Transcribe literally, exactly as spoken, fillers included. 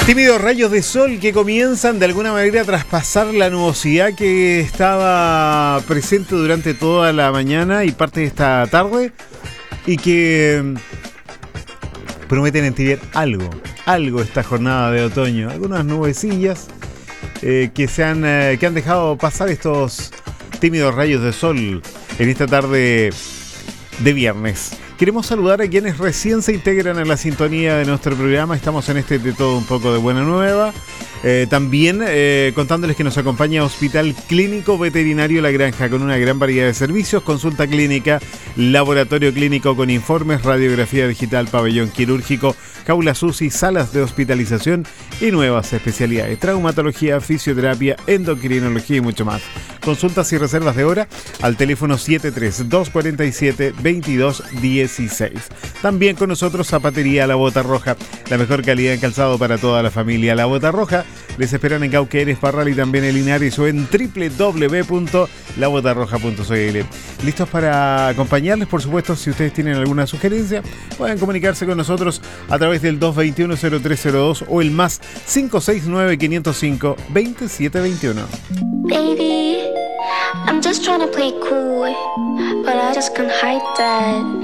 Tímidos rayos de sol que comienzan de alguna manera a traspasar la nubosidad que estaba presente durante toda la mañana y parte de esta tarde y que prometen entibiar algo, algo esta jornada de otoño. Algunas nubecillas eh, que, se han, eh, que han dejado pasar estos tímidos rayos de sol en esta tarde de viernes. Queremos saludar a quienes recién se integran en la sintonía de nuestro programa. Estamos en este de todo un poco de buena nueva. Eh, también eh, contándoles que nos acompaña Hospital Clínico Veterinario La Granja con una gran variedad de servicios, consulta clínica, laboratorio clínico con informes, radiografía digital, pabellón quirúrgico, jaulas U C I, salas de hospitalización y nuevas especialidades, traumatología, fisioterapia, endocrinología y mucho más. Consultas y reservas de hora al teléfono siete tres dos cuatro siete veintidós dieciséis. También con nosotros Zapatería La Bota Roja, la mejor calidad en calzado para toda la familia. La Bota Roja les esperan en Cauquenes, Parral y también en Linares o en doble u doble u doble u punto la bota roja punto c l. Listos para acompañarles, por supuesto. Si ustedes tienen alguna sugerencia, pueden comunicarse con nosotros a través del dos dos uno cero tres cero dos o el más cinco seis nueve cinco cero cinco veintisiete veintiuno. Baby, I'm just trying to play cool, but I just can't hide that.